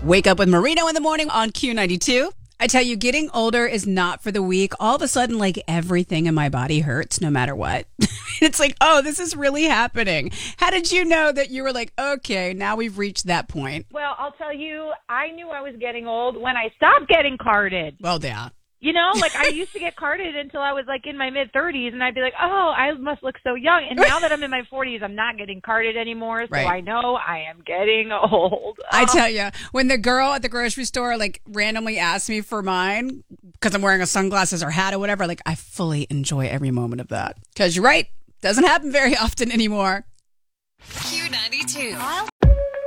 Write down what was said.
Wake up with Marino in the morning on Q92. I tell you, getting older is not for the weak. All of a sudden, like everything in my body hurts no matter what. It's like, oh, this is really happening. How did you know that you were like, okay, now we've reached that point? Well, I'll tell you, I knew I was getting old when I stopped getting carded. Well, yeah. You know, like I used to get carded until I was like in my mid-30s, and I'd be like, oh, I must look so young. And now that I'm in my 40s, I'm not getting carded anymore, so Right. I know I am getting old. I tell you, when the girl at the grocery store like randomly asked me for mine because I'm wearing a sunglasses or hat or whatever, like I fully enjoy every moment of that. Because you're right, doesn't happen very often anymore. Q92. I'll